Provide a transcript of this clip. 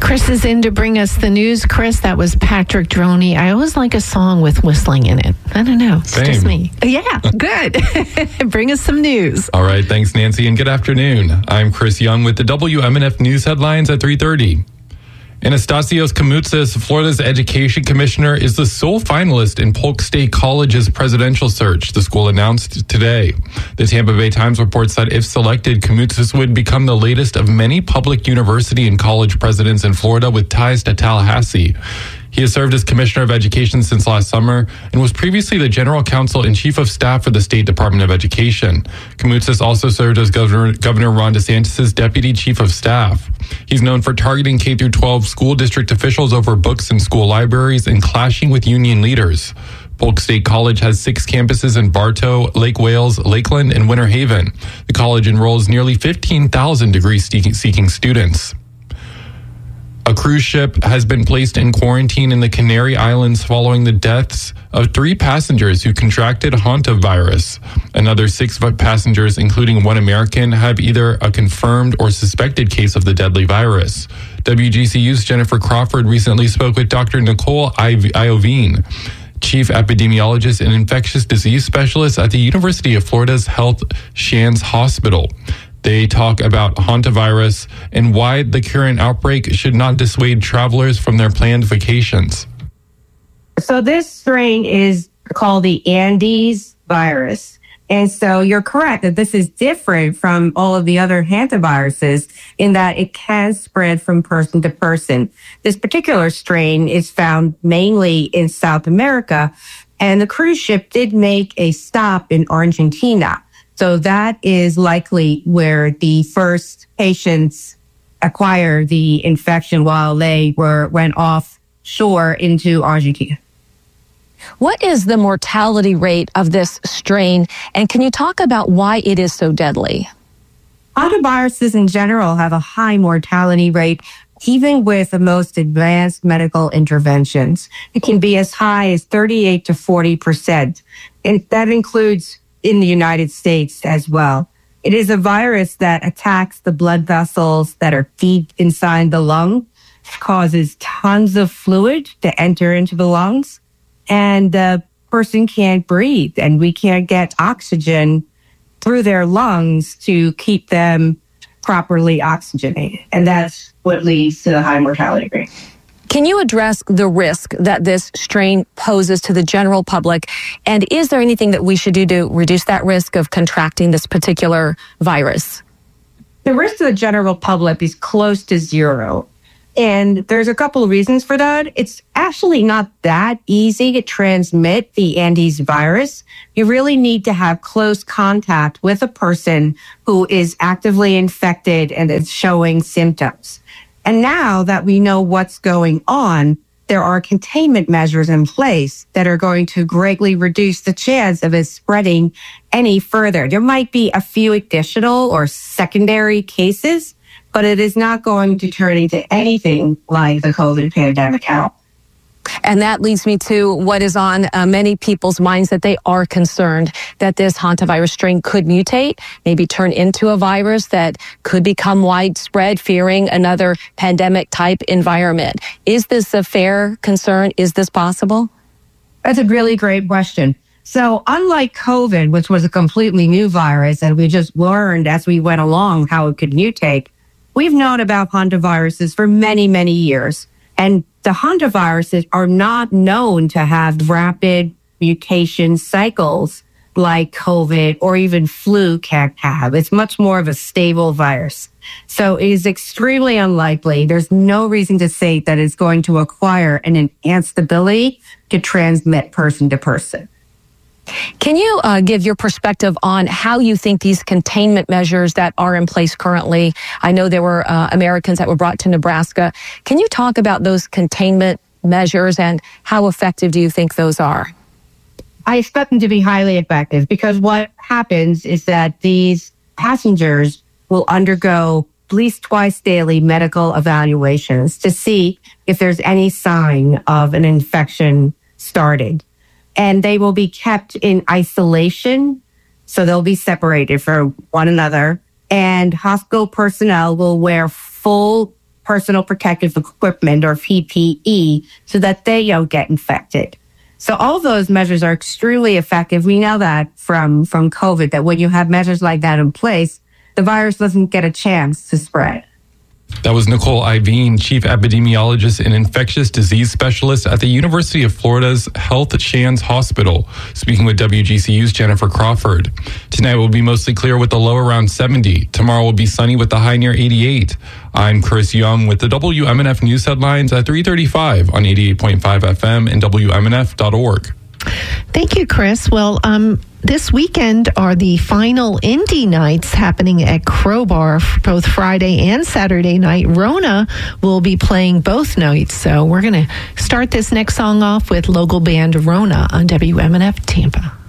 Chris is in to bring us the news. Chris, that was Patrick Droney. I always like a song with whistling in it. I don't know. It's Same. just me. Yeah, good. Bring us some news. All right. Thanks, Nancy, and good afternoon. I'm Chris Young with the WMNF News headlines at 3:30. Anastasios Kamoutsas, Florida's education commissioner, is the sole finalist in Polk State College's presidential search, the school announced today. The Tampa Bay Times reports that if selected, Kamoutsas would become the latest of many public university and college presidents in Florida with ties to Tallahassee. He has served as Commissioner of Education since last summer and was previously the General Counsel and Chief of Staff for the State Department of Education. Kamoutsas also served as Governor Ron DeSantis' Deputy Chief of Staff. He's known for targeting K-12 school district officials over books in school libraries and clashing with union leaders. Polk State College has 6 campuses in Bartow, Lake Wales, Lakeland, and Winter Haven. The college enrolls nearly 15,000 degree-seeking students. A cruise ship has been placed in quarantine in the Canary Islands following the deaths of 3 passengers who contracted hantavirus. Another 6 passengers, including 1 American, have either a confirmed or suspected case of the deadly virus. WGCU's Jennifer Crawford recently spoke with Dr. Nicole Iovine, Chief Epidemiologist and Infectious Disease Specialist at the University of Florida's Health Shands Hospital. They talk about hantavirus and why the current outbreak should not dissuade travelers from their planned vacations. So this strain is called the Andes virus. And so you're correct that this is different from all of the other hantaviruses in that it can spread from person to person. This particular strain is found mainly in South America, and the cruise ship did make a stop in Argentina. So that is likely where the first patients acquired the infection while they went offshore into Argentina. What is the mortality rate of this strain, and can you talk about why it is so deadly? Hantaviruses in general have a high mortality rate, even with the most advanced medical interventions. It can be as high as 38 to 40%, and that includes in the United States as well. It is a virus that attacks the blood vessels that are deep inside the lung, causes tons of fluid to enter into the lungs, and the person can't breathe, and we can't get oxygen through their lungs to keep them properly oxygenated. And that's what leads to the high mortality rate. Can you address the risk that this strain poses to the general public? And is there anything that we should do to reduce that risk of contracting this particular virus? The risk to the general public is close to zero. And there's a couple of reasons for that. It's actually not that easy to transmit the Andes virus. You really need to have close contact with a person who is actively infected and is showing symptoms. And now that we know what's going on, there are containment measures in place that are going to greatly reduce the chance of it spreading any further. There might be a few additional or secondary cases, but it is not going to turn into anything like the COVID pandemic at all. And that leads me to what is on many people's minds, that they are concerned that this hantavirus strain could mutate, maybe turn into a virus that could become widespread, fearing another pandemic type environment. Is this a fair concern? Is this possible? That's a really great question. So unlike COVID, which was a completely new virus, and we just learned as we went along how it could mutate, we've known about hantaviruses for many, many years. And the hantaviruses are not known to have rapid mutation cycles like COVID or even flu can have. It's much more of a stable virus. So it is extremely unlikely. There's no reason to say that it's going to acquire an enhanced ability to transmit person to person. Can you give your perspective on how you think these containment measures that are in place currently? I know there were Americans that were brought to Nebraska. Can you talk about those containment measures and how effective do you think those are? I expect them to be highly effective because what happens is that these passengers will undergo at least twice daily medical evaluations to see if there's any sign of an infection starting. And they will be kept in isolation, so they'll be separated from one another. And hospital personnel will wear full personal protective equipment, or PPE, so that they don't get infected. So all those measures are extremely effective. We know that from COVID, that when you have measures like that in place, the virus doesn't get a chance to spread. That was Nicole Iveen, Chief Epidemiologist and Infectious Disease Specialist at the University of Florida's Health Shands Hospital, speaking with WGCU's Jennifer Crawford. Tonight will be mostly clear with the low around 70. Tomorrow will be sunny with the high near 88. I'm Chris Young with the WMNF News Headlines at 3:35 on 88.5 FM and WMNF.org. Thank you, Chris. Well, this weekend are the final Indie Nights happening at Crowbar, both Friday and Saturday night. Rona will be playing both nights. So we're going to start this next song off with local band Rona on WMNF Tampa.